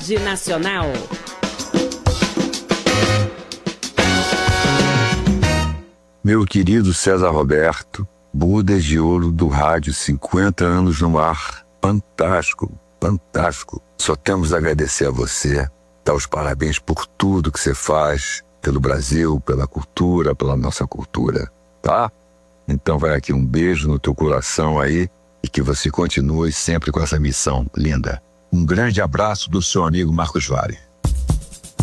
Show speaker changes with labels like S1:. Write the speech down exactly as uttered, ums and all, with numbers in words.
S1: Tarde Nacional.
S2: Meu querido César Roberto, Bodas de Ouro do rádio, cinquenta anos no ar. Fantástico, fantástico. Só temos a agradecer a você, dar os parabéns por tudo que você faz pelo Brasil, pela cultura, pela nossa cultura, tá? Então vai aqui um beijo no teu coração aí e que você continue sempre com essa missão linda. Um grande abraço do seu amigo Marcos Valle.